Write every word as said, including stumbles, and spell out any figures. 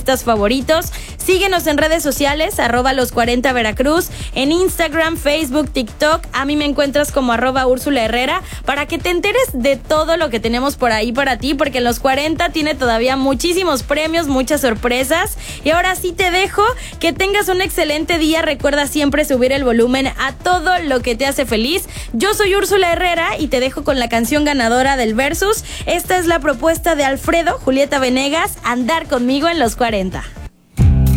artistas favoritos. Síguenos en redes sociales, arroba los cuarenta Veracruz, en Instagram, Facebook, TikTok. A mí me encuentras como arroba Úrsula Herrera, para que te enteres de todo lo que tenemos por ahí para ti, porque en los cuarenta tiene todavía muchísimos premios, muchas sorpresas. Y ahora sí te dejo, que tengas un excelente día. Recuerda siempre subir el volumen a todo lo que te hace feliz. Yo soy Úrsula Herrera y te dejo con la canción ganadora del Versus. Esta es la propuesta de Alfredo, Julieta Venegas, Andar conmigo en los cuarenta.